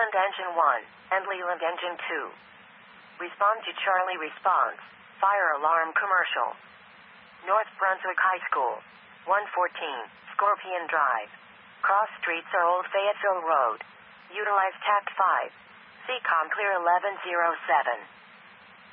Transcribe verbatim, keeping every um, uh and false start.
Leland Engine one, and Leland Engine two. Respond to Charlie response. Fire alarm commercial. North Brunswick High School. one fourteen, Scorpion Drive. Cross streets are Old Fayetteville Road. Utilize Tact five. C COM clear eleven oh seven.